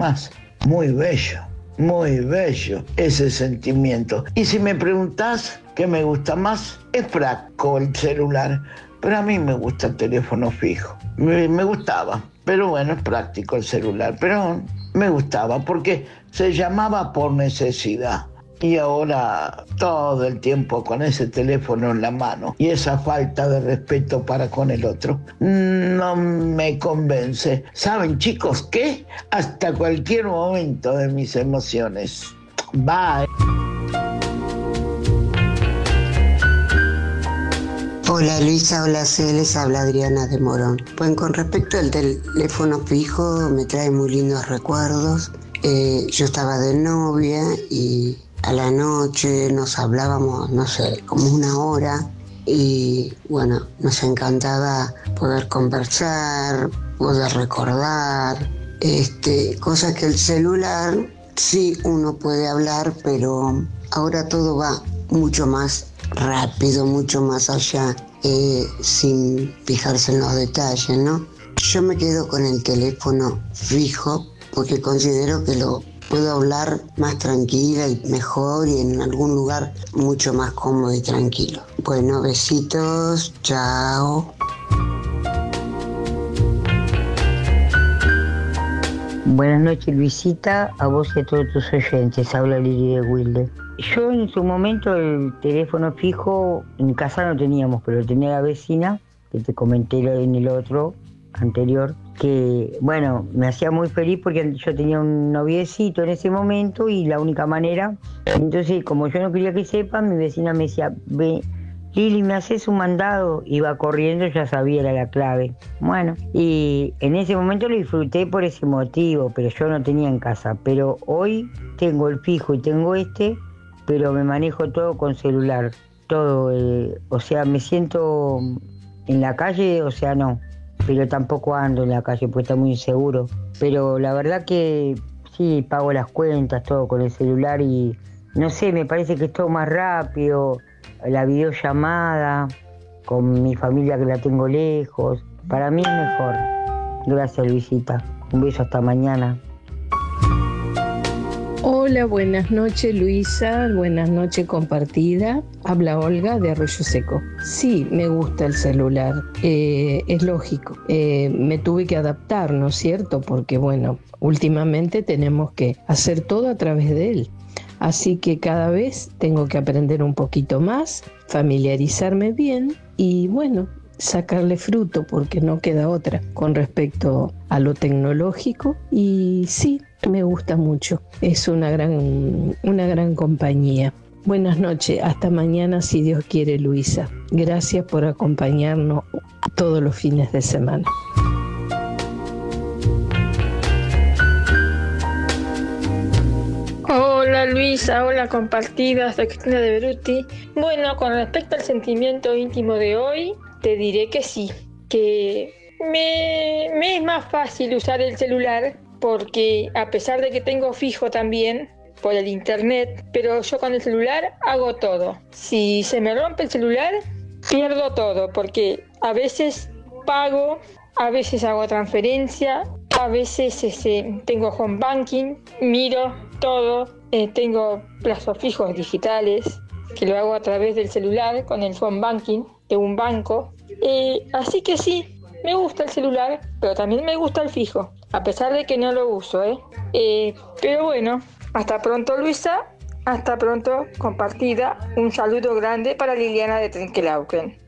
más. Muy bello ese sentimiento. Y si me preguntás qué me gusta más, es práctico el celular, pero a mí me gusta el teléfono fijo. Me gustaba, pero bueno, es práctico el celular, pero me gustaba porque se llamaba por necesidad. Y ahora todo el tiempo con ese teléfono en la mano y esa falta de respeto para con el otro no me convence. ¿Saben, chicos, qué? Hasta cualquier momento de mis emociones. Bye. Hola Luisa, hola les habla Adriana de Morón. Pues con respecto al teléfono fijo me trae muy lindos recuerdos. Yo estaba de novia y a la noche nos hablábamos, no sé, como una hora y bueno, nos encantaba poder conversar, poder recordar, cosas que el celular sí uno puede hablar, pero ahora todo va mucho más rápido, mucho más allá, sin fijarse en los detalles, ¿no? Yo me quedo con el teléfono fijo porque considero que lo puedo hablar más tranquila y mejor y en algún lugar mucho más cómodo y tranquilo. Bueno, besitos, chao. Buenas noches, Luisita, a vos y a todos tus oyentes. Habla Lili de Wilde. Yo en su momento el teléfono fijo en casa no teníamos, pero tenía la vecina, que te comenté en el otro anterior, que bueno, me hacía muy feliz porque yo tenía un noviecito en ese momento y la única manera, entonces como yo no quería que sepan, mi vecina me decía, ve, Lili, ¿me haces un mandado? Iba corriendo, ya sabía, era la clave. Bueno, y en ese momento lo disfruté por ese motivo, pero yo no tenía en casa. Pero hoy tengo el fijo y tengo pero me manejo todo con celular. Todo, o sea, me siento en la calle, o sea, no. Pero tampoco ando en la calle, porque está muy inseguro. Pero la verdad que sí, pago las cuentas, todo con el celular y no sé, me parece que es todo más rápido. La videollamada con mi familia que la tengo lejos, para mí es mejor. Gracias, Luisita. Un beso, hasta mañana. Hola, buenas noches Luisa, buenas noches compartida. Habla Olga de Arroyo Seco. Sí, me gusta el celular, es lógico. Me tuve que adaptar, ¿no es cierto? Porque bueno, últimamente tenemos que hacer todo a través de él. Así que cada vez tengo que aprender un poquito más, familiarizarme bien y bueno, sacarle fruto porque no queda otra con respecto a lo tecnológico y sí, me gusta mucho, es una gran compañía. Buenas noches, hasta mañana si Dios quiere, Luisa. Gracias por acompañarnos todos los fines de semana. Hola Luisa, hola compartidas de Cristina de Beruti. Bueno, con respecto al sentimiento íntimo de hoy, te diré que sí, que me es más fácil usar el celular porque a pesar de que tengo fijo también por el internet, pero yo con el celular hago todo. Si se me rompe el celular, pierdo todo porque a veces pago, a veces hago transferencia, a veces tengo home banking, miro todo, tengo plazos fijos digitales que lo hago a través del celular con el home banking de un banco. Así que sí, me gusta el celular, pero también me gusta el fijo, a pesar de que no lo uso. Pero bueno, hasta pronto Luisa, hasta pronto compartida. Un saludo grande para Liliana de Trenquelauquen.